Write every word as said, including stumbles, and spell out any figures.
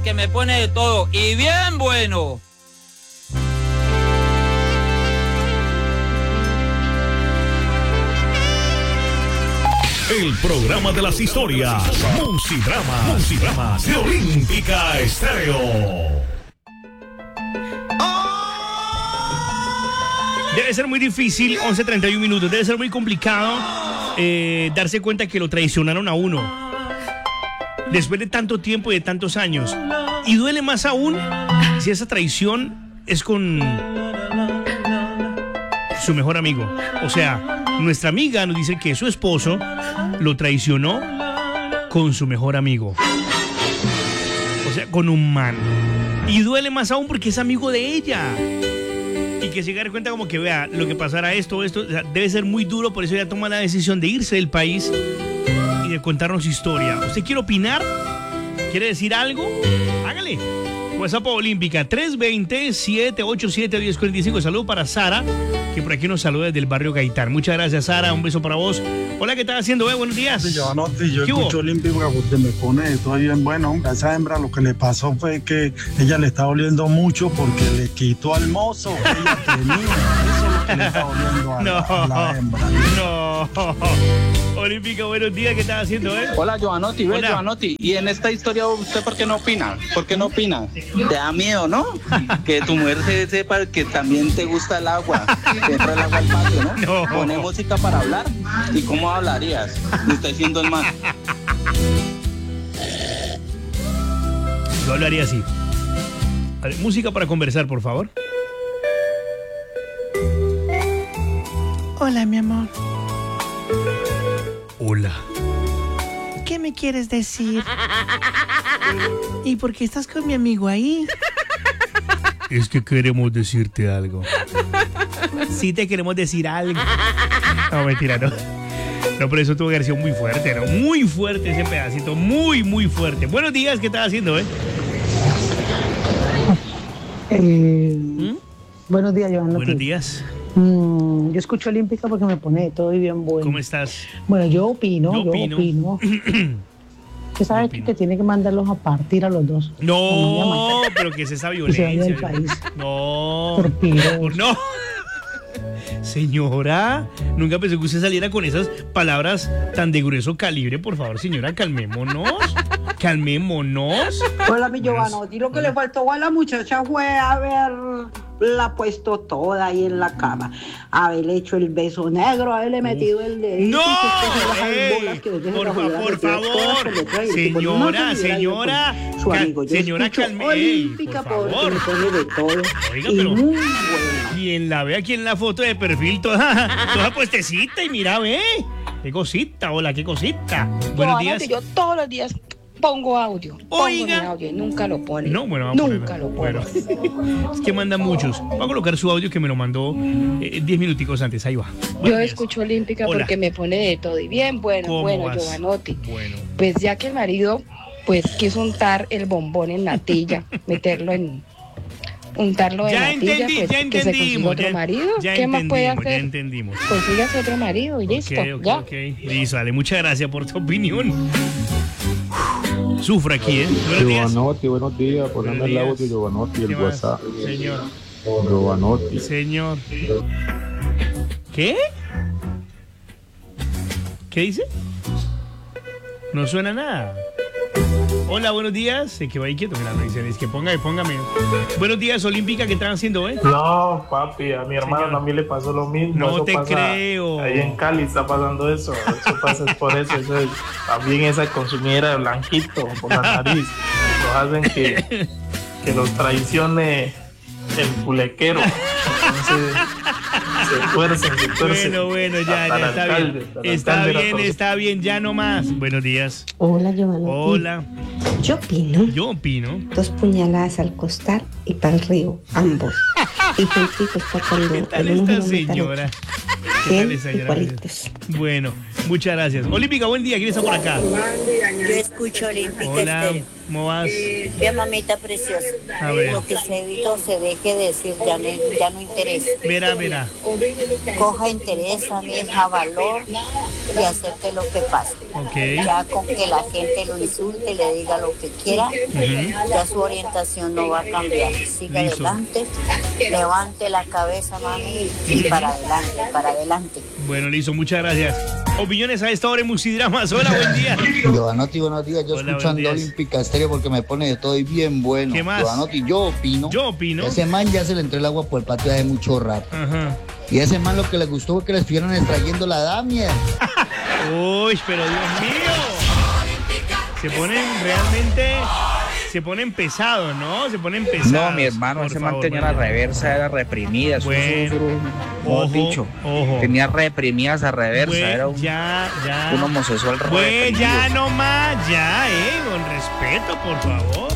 que me pone de todo y bien bueno. El programa de las historias, Musidrama, Musidrama de Olímpica Estéreo. Debe ser muy difícil, once treinta y un minutos, debe ser muy complicado eh, darse cuenta que lo traicionaron a uno después de tanto tiempo y de tantos años. Y duele más aún si esa traición es con su mejor amigo. O sea, nuestra amiga nos dice que su esposo lo traicionó con su mejor amigo. O sea, con un man. Y duele más aún porque es amigo de ella. Y que se dar cuenta como que, vea, lo que pasara esto, esto, o sea, debe ser muy duro, por eso ella toma la decisión de irse del país y de contarnos su historia. ¿Usted quiere opinar? ¿Quiere decir algo? Hágale. WhatsApp Olímpica tres dos cero, siete ocho siete, uno cero cuatro cinco. Saludo para Sara, que por aquí nos saluda desde el barrio Gaitán. Muchas gracias, Sara. Un beso para vos. Hola, ¿qué estás haciendo? Eh? Buenos días. Sí, yo no, sí, yo escucho Olímpica porque me pone esto bien bueno. A esa hembra lo que le pasó fue que ella le está oliendo mucho porque le quitó al mozo que ella tenía. Eso es lo que le está oliendo a, no, a la hembra. No. Olímpica, buenos días. ¿Qué estás haciendo, eh? Hola, Giovanotti. Ve, Giovanotti. Y en esta historia, ¿usted por qué no opina? ¿Por qué no opina? Te da miedo, ¿no? Que tu mujer se sepa que también te gusta el agua. Que entra el agua al patio, ¿no? No. Pone música para hablar. ¿Y cómo hablarías? Usted siendo el más. Yo hablaría así. A ver, música para conversar, por favor. Hola, mi amor. Hola. ¿Qué me quieres decir? ¿Y por qué estás con mi amigo ahí? Es que queremos decirte algo. Sí te queremos decir algo. No, mentira, no. No, pero eso tuvo que haber sido muy fuerte, ¿no? Muy fuerte ese pedacito, muy, muy fuerte. Buenos días, ¿qué estás haciendo, eh? eh ¿Mm? Buenos días, Giovanni. Buenos días. Mm, yo escucho Olímpica porque me pone todo y bien bueno. ¿Cómo estás? Bueno, yo opino, yo yo opino. opino. Que sabes que, que tiene que mandarlos a partir a los dos. No, pero que es esa violencia. Que se vaya del país. No. Por Por, no. Señora, nunca pensé que usted saliera con esas palabras tan de grueso calibre. Por favor, señora, calmémonos. Calmémonos. Hola, mi Giovanotti. Lo que Hola. le faltó a la muchacha fue haberla puesto toda ahí en la cama, haberle hecho el beso negro, haberle metido el dedito. ¡No! Ey, por, fa por favor, señora, señora, su amigo. Yo señora, calme. Olímpica, por favor. Porque me pone de todo. Oiga, y pero muy bueno. Quien la ve aquí en la foto de perfil, toda, toda puestecita, y mira, ve. Qué cosita, hola, qué cosita. Buenos días. Yo todos los días pongo audio. Oiga. Pongo mi audio y nunca lo pone. No, bueno, vamos Nunca lo pone. Bueno. Es que manda muchos. Voy a colocar su audio que me lo mandó diez eh, minuticos antes. Ahí va. Buenos Yo días. Escucho Olímpica Hola. Porque me pone de todo. Y bien, bueno, bueno, vas? Giovanotti. Bueno. Pues ya que el marido, pues, quiso untar el bombón en natilla, meterlo en... untarlo de ya natilla, entendí, pues, ya que se consiga otro ya, marido. Ya ¿Qué más puede hacer? Ya entendimos. Consígase otro marido y listo. Okay, okay, ya. Okay. Listo, dale, muchas gracias por tu opinión. Sufra aquí, ¿eh? Buenos días. Giovanotti, buenos días. Poneme el audio, Giovanotti, el WhatsApp. Señor. Giovanotti. Señor. ¿Qué? ¿Qué dice? No suena nada. Hola, buenos días. Se quedó ahí quieto, mira, me dicen, es que póngame, póngame. Buenos días, Olímpica, ¿qué están haciendo, eh? No, papi, a mi hermano Señor. También le pasó lo mismo. No eso te pasa, creo. Ahí en Cali está pasando eso. Eso pasa es por eso. Eso es, también esa consumidera blanquito por la nariz. Los hacen que, que los traicione el culequero. Entonces, se tuercen, se tuercen. Bueno, bueno, ya, ya, está alcalde, bien. Está bien, está bien, ya no más. Buenos días. Hola, Giovanotti. Hola. Yo opino. Yo opino. Dos puñaladas al costar y para el río, ambos. Y juntito está cuando... ¿Qué tal esta señora? ¿Qué tal esa señora? Bueno, muchas gracias. Olímpica, buen día, ¿quién está por acá? Yo escucho Olímpica. Hola, ¿Cómo vas? Bien, mamita preciosa. A ver. Lo que se evitó se deje decir, ya no, ya no interesa. Verá, verá. Coja interés, mija, valor y acepte lo que pasa. Okay. Ya con que la gente lo insulte, le diga lo que quiera, uh-huh. ya su orientación no va a cambiar. Siga Listo. adelante, levante la cabeza, mami, y para adelante, para adelante. Bueno, listo, muchas gracias. Opiniones a esta hora en Musidramas. Hola, buen día. Giovanotti, buenos días. Yo Hola, escuchando Olímpica Estéreo porque me pone de todo y bien bueno. ¿Qué más? Giovanotti, yo opino. Yo opino. Ese man ya se le entró el agua por el patio hace mucho rato. Ajá. Y a ese man lo que le gustó fue que le estuvieran extrayendo la damia. Uy, pero Dios mío. Se ponen realmente... Se ponen pesados, ¿no? Se ponen pesados. No, mi hermano, ese man tenía la reversa, era reprimida. Bueno, ojo, dicho. Ojo. Tenía reprimida esa reversa. Bueno, era un, ya, ya. un homosexual reprimido. Bueno, ya nomás, ya, eh. Con respeto, por favor.